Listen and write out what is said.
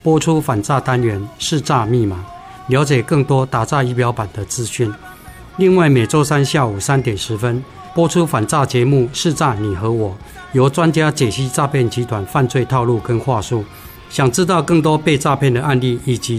播出反诈单元识诈密码，了解更多打诈仪表板的资讯。另外每周三下午3点10分播出反诈节目识诈你和我，由专家解析诈骗集团犯罪套路跟话术。想知道更多被诈骗的案例以及